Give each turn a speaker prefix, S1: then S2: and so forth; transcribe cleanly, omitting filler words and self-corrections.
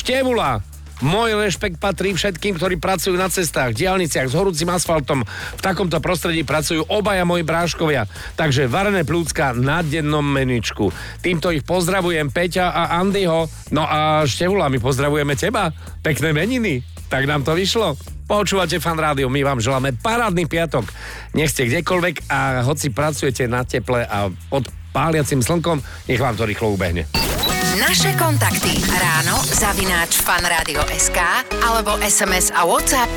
S1: Števula. Môj rešpekt patrí všetkým, ktorí pracujú na cestách, diaľniciach s horúcim asfaltom. V takomto prostredí pracujú obaja moji bráškovia. Takže varené plúcka na dennom meničku. Týmto ich pozdravujem, Peťa a Andyho. No a Števula, my pozdravujeme teba. Pekné meniny. Tak nám to vyšlo. Počúvate Fan Rádio, my vám želáme parádny piatok. Nech ste kdekoľvek a hoci pracujete na teple a pod páliacim slnkom, nech vám to rýchlo ubehne.
S2: Naše kontakty ráno @fanradio.sk alebo SMS a WhatsApp